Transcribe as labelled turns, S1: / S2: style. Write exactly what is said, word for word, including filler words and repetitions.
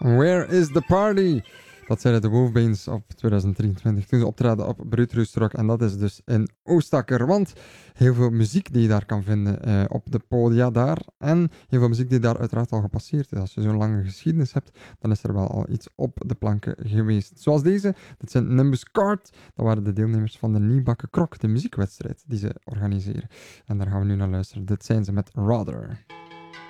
S1: Where is the party? Dat zeiden de Wolfbanes op twintig drieëntwintig toen ze optraden op Brutroosterok. En dat is dus in Oostakker. Want heel veel muziek die je daar kan vinden uh, op de podia daar. En heel veel muziek die daar uiteraard al gepasseerd is. Als je zo'n lange geschiedenis hebt, dan is er wel al iets op de planken geweest. Zoals deze. Dat zijn Nimbus Card. Dat waren de deelnemers van de Nieuwbakken Krok, de muziekwedstrijd die ze organiseren. En daar gaan we nu naar luisteren. Dit zijn ze met Rather.